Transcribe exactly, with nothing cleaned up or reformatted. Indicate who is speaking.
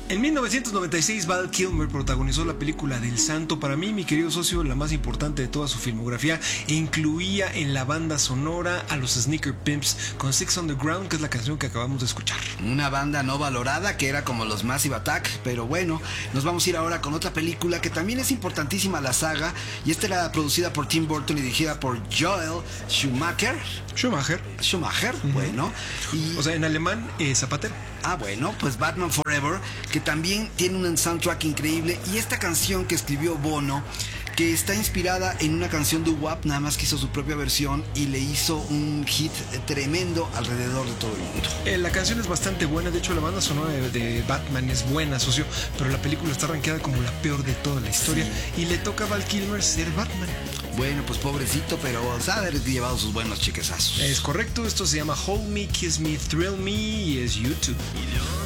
Speaker 1: En mil novecientos noventa y seis, Val Kilmer protagonizó la película del Santo. Para mí, mi querido socio, la más importante de toda su filmografía, e incluía en la banda sonora a los Sneaker Pimps con Six Underground, que es la canción que acabamos de escuchar.
Speaker 2: Una banda no valorada que era como los Massive Attack, pero bueno, nos vamos a ir ahora con otra película que también es importantísima, la saga, y esta era producida por Tim Burton y dirigida por Joel Schumacher.
Speaker 1: Schumacher.
Speaker 2: Schumacher, uh-huh. Bueno. Y...
Speaker 1: O sea, en alemán, eh, zapatero.
Speaker 2: Ah, bueno, pues Batman Forever, que también tiene un soundtrack increíble, y esta canción que escribió Bono, que está inspirada en una canción de W A P, nada más que hizo su propia versión y le hizo un hit tremendo alrededor de todo el mundo.
Speaker 1: Eh, la canción es bastante buena, de hecho la banda sonora de, de Batman es buena, socio, pero la película está rankeada como la peor de toda la historia, sí. Y le toca a Val Kilmer ser Batman.
Speaker 2: Bueno, pues pobrecito, pero se ha de haber llevado sus buenos chequezazos.
Speaker 1: Es correcto, esto se llama Hold Me, Kiss Me, Thrill Me y es YouTube.